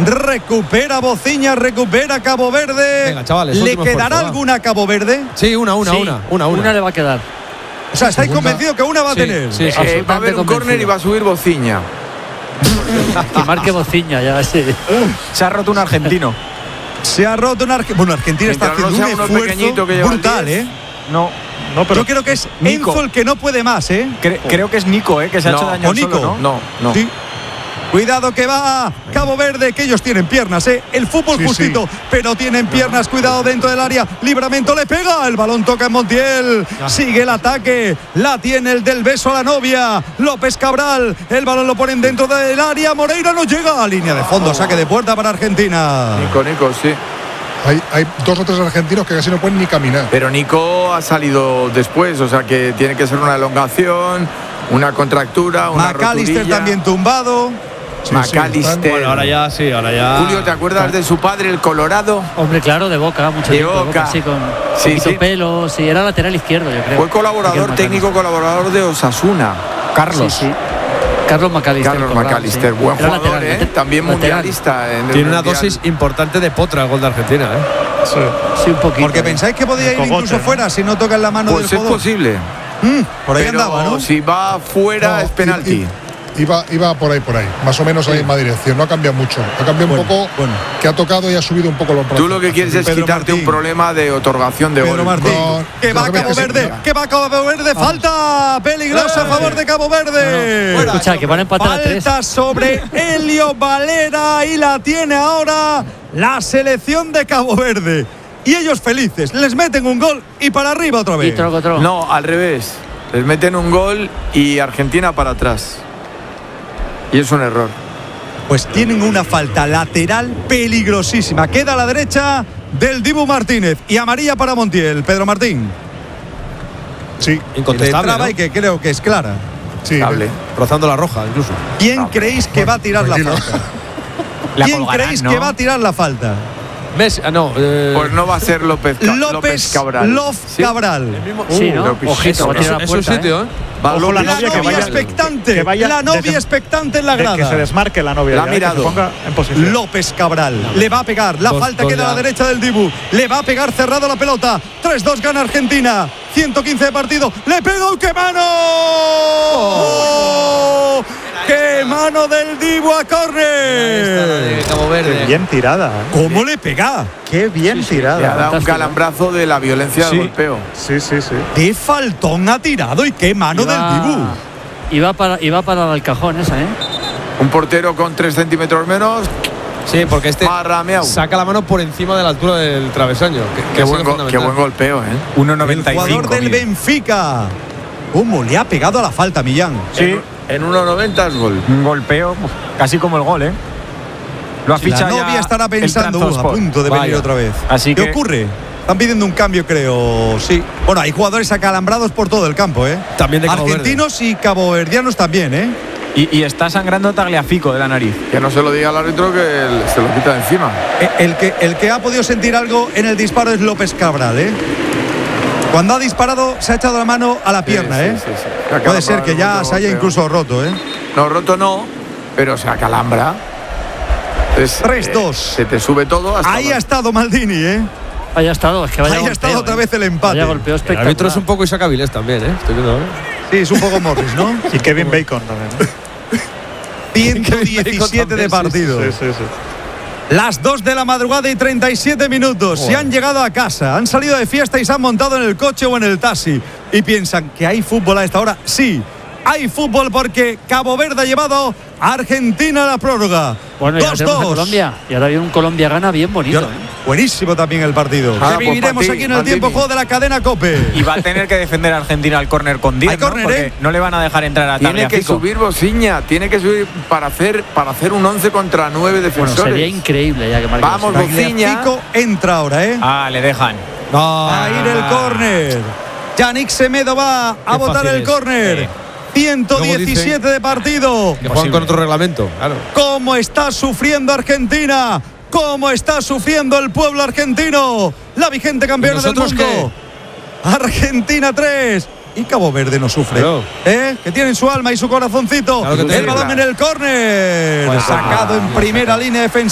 recupera Bociña, recupera Cabo Verde. Venga, chavales, ¿Le último quedará esfuerzo, alguna a Cabo Verde? Sí, una le va a quedar. O sea, ¿estáis convencidos que una va a tener? Sí, va a haber un córner y va a subir Bociña. Que marque Bociña, ya sí. Se ha roto un argentino. Se ha roto un argentino. Bueno, Argentina está haciendo un esfuerzo brutal, ¿eh? No, pero yo creo que es Nico. Enzo el que no puede más, ¿eh? Creo que es Nico, que se ha hecho daño o Nico. solo, ¿no? No. Sí. Cuidado que va Cabo Verde, que ellos tienen piernas, ¿eh? El fútbol justito, pero tienen piernas. Cuidado dentro del área. Libramento le pega. El balón toca en Montiel. Sigue el ataque. La tiene el del beso a la novia. López Cabral. El balón lo ponen dentro del área. Moreira no llega a línea de fondo. Saque de puerta para Argentina. Nico, sí. Hay 2 o 3 argentinos que casi no pueden ni caminar. Pero Nico ha salido después, o sea que tiene que ser una elongación, una contractura, una McAllister rotulilla. También tumbado. McAllister. Bueno, ahora ya sí, ahora ya. Julio, ¿te acuerdas de su padre, el Colorado? Hombre, claro, de Boca, mucho tiempo. Boca. Sí, con poquito pelo. Sí, era lateral izquierdo, yo creo. Fue colaborador, técnico colaborador de Osasuna. Carlos. Sí. Carlos McAllister. Buen Era jugador, lateral, también mundialista. Tiene una dosis importante de potra el gol de Argentina, Sí, un poquito. Porque pensáis que podía ir incluso fuera si no tocan la mano Pues del es jugador. posible. Por ahí Pero andaba, ¿no? si va fuera es penalti. Iba por ahí, más o menos a la misma dirección. No ha cambiado mucho. Ha cambiado un poco, que ha tocado y ha subido un poco los brazos. Tú lo que quieres es Pedro quitarte Martín. un problema de otorgación de Pedro gol. Martín, No, que va lo que Cabo ves que sí, Verde, mira. que va Cabo Verde, falta peligrosa a favor de Cabo Verde. Escucha, que van a empatar a 3. Falta sobre Helio Valera y la tiene ahora la selección de Cabo Verde. Y ellos felices, les meten un gol y para arriba otra vez. No, al revés. Les meten un gol y Argentina para atrás. Y es un error. Pues tienen una falta lateral peligrosísima. Queda a la derecha del Dibu Martínez y amarilla para Montiel. Pedro Martín. Sí, incontestable, traba, ¿no? y que creo que es clara. sí. Rozando la roja, incluso. ¿Quién creéis que va a tirar la tranquilo. falta? La ¿Quién colgarán, creéis ¿no? que va a tirar la falta? Messi, Pues no va a ser López Cabral. ¿Sí? Cabral. Sí, ¿no? López. Ojito, va a tirar a Es un puerta, sitio, Va Ojo, la López. novia que vaya expectante. que vaya la novia des- expectante en la Que se grada. desmarque la novia. La ha ya, que mirado. se ponga en posición. López Cabral le va a pegar. La Dos, falta dos queda a la ya. derecha del Dibu. Le va a pegar cerrado la pelota. 3-2 gana Argentina. 115 de partido. Le pega un ¡qué mano! ¡Oh! ¡Qué mano del Dibu a córner! de Cabo Qué Verde. bien tirada. ¿Cómo le pega? Qué bien Le ha tirada. dado un Fantástico. calambrazo de la violencia del golpeo. Sí. ¡Qué faltón ha tirado y qué mano del Dibu! Iba para el cajón esa, ¿eh? Un portero con 3 centímetros menos. Sí, porque este Marrameau. saca la mano por encima de la altura del travesaño. Qué ha sido buen fundamental. golpeo, ¿eh? El jugador del Benfica. ¿Cómo le ha pegado a la falta, Millán? Sí, En 1.90 es gol. un golpeo, casi como el gol, ¿eh? Lo ha La fichado ya novia estará el pensando, a Trabzonspor. punto de venir Vaya. otra vez. Así ¿Qué que- ocurre? Están pidiendo un cambio, creo. Sí. Bueno, hay jugadores acalambrados por todo el campo, ¿eh? También de Cabo Argentinos y caboverdianos también, ¿eh? Y está sangrando Tagliafico de la nariz. Que no se lo diga al árbitro que se lo quita de encima. El que ha podido sentir algo en el disparo es López Cabral, ¿eh? Cuando ha disparado se ha echado la mano a la pierna, Sí, ¿eh? sí. Puede ser que ya se haya incluso roto, ¿eh? No, roto no, pero se acalambra. 3-2. Se te sube todo hasta Ahí ha estado Maldini, ¿eh? Ahí ha estado, es que vaya Ahí ha golpeo, estado otra vez el empate. Vaya golpeo El espectacular. árbitro es un poco Isaac Avilés también, ¿eh? Estoy viendo ahora. Sí, es un poco Morris, ¿no? Y Kevin Bacon también. 117 de partido. Sí. Las 2 de la madrugada y 37 minutos. Se han llegado a casa, han salido de fiesta y se han montado en el coche o en el taxi. Y piensan que hay fútbol a esta hora. Sí, hay fútbol porque Cabo Verde ha llevado a Argentina a la prórroga. Bueno, y ahora tenemos a 2-2. Colombia. Y ahora viene un Colombia-Gana bien Y bonito, ahora- ¿eh? Buenísimo también el partido. Ah, Que pues viviremos para ti, aquí en el Maldini. tiempo juego de la cadena COPE. Y va a tener que defender a Argentina al córner con 10, Hay ¿no? córner, Porque ¿eh? no le van a dejar entrar a Tiene que Tagliafico. subir Bociña, tiene que subir para hacer un 11 contra 9 Bueno, defensores. sería increíble ya que marque Vamos, Bociña. Bociña. Pico entra ahora, ¿eh? Ah, le dejan. Va a ir el córner. Yannick Semedo va a Qué botar fácil el es. córner. 117 de partido. Que juegan con otro reglamento, claro. ¿Cómo está sufriendo Argentina? ¿Cómo está sufriendo el pueblo argentino? La vigente campeona ¿Y del nosotros mundo. Argentina 3. Y Cabo Verde no sufre. Claro. Que tienen su alma y su corazoncito. Claro que el tiene. balón en el córner. Pues, Sacado en primera línea defensiva.